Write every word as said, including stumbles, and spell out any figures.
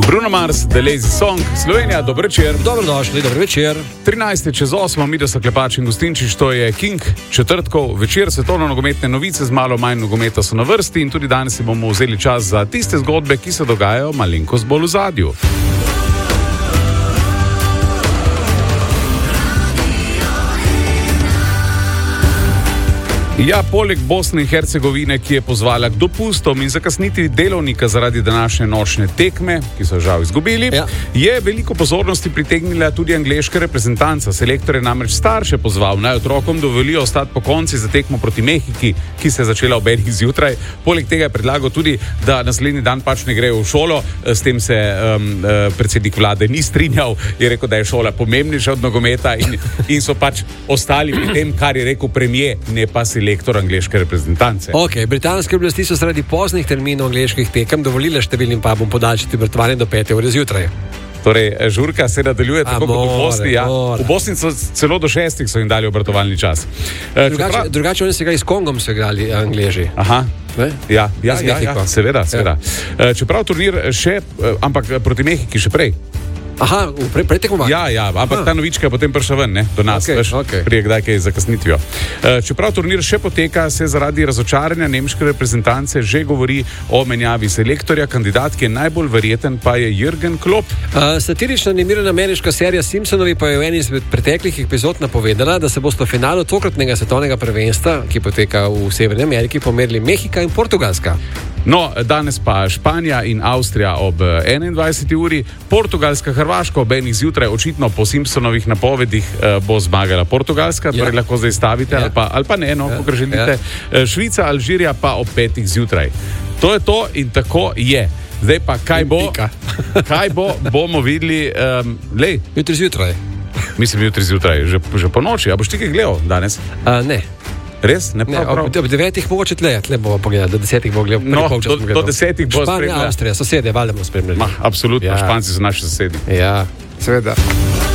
Bruno Mars, The Lazy Song, Slovenija, dober večer. Dobrodošli, dober večer. trinajst čez osmo, mi da so Klepač in Gostinčič, to je King, četrtkov večer, svetovno nogometne novice, z malo manj nogometa so na vrsti in tudi danes si bomo vzeli čas za tiste zgodbe, ki se dogajajo malenkost bolj v zadju. Ja, poleg Bosne in Hercegovine, ki je pozvala k dopustom in zakasniti delovnika zaradi današnje nočne tekme, ki so žal izgubili, ja. je veliko pozornosti pritegnila tudi angleška reprezentanca. Selektor je namreč starše pozval, naj otrokom dovolijo ostati po konci za tekmo proti Mehiki, ki se je začela ob enih zjutraj. Poleg tega je predlagal tudi, da naslednji dan pač ne grejo v šolo. S tem se um, predsednik vlade ni strinjal, je rekel, da je šola pomembnejša od nogometa in, in so pač ostali pri tem, kar je rekel premier, ne pa selektor. Lektor angleške reprezentance. Ok, britanske oblasti so zaradi poznih terminov angleških tekem dovolile številnim pubom podaljšati obratovanje do pete ure zjutraj. Torej, žurka se nadaljuje tako kot v Bosni. Ja. V Bosni so celo do šestih so jim dali obratovalni čas. Drugače, prav... drugače oni se igrali s Kongom, se igrali Angleži. Aha. Ne? Ja, ja, ja, ja, seveda, seveda. Ja. Čeprav turnir še, ampak proti Mehiki še prej. Aha, pre, prej tekmovali? Ja, ja, ampak ah. ta novička je potem prišla ven, ne, do nas, okay, veš, okay. prije kdaj kaj zakasnitvijo. Čeprav turnir še poteka, se zaradi razočaranja nemške reprezentance že govori o menjavi selektorja, kandidat, ki je najbolj verjeten, pa je Jürgen Klopp. Uh, satirična animirana ameriška serija Simpsonovi pa je v eni izmed preteklih epizod napovedala, da se bosta v finalu tokratnega svetovnega prvenstva, ki poteka v Severni Ameriki, pomerili Mehika in Portugalska. No, danes pa Španija in Avstrija ob enaindvajseti uri, Portugalska, Hrvaška ob enih zjutraj, očitno po Simpsonovih napovedih bo zmagala Portugalska, ja. Torej lahko zdaj stavite, ja. ali, pa, ali pa ne, no, ja. Kako želite. Ja. Švica, Alžirija pa ob petih zjutraj. To je to in tako je. Zdaj pa, kaj bo, kaj bo, bomo videli, um, lej. Jutri zjutraj. Mislim, jutri zjutraj, že, že po noči. A boš ti kaj gledal danes? Uh, ne. Res? Ne, prav, ne, ob, ob devetih mogoče tle, tle bomo pogledali, do desetih bomo gledali. No, do, do desetih bomo spremljali. Španija, Avstrija, sosedje, valjda bomo spremljali. Ma, absolutno, ja. Španci so naši sosedi. Ja, seveda.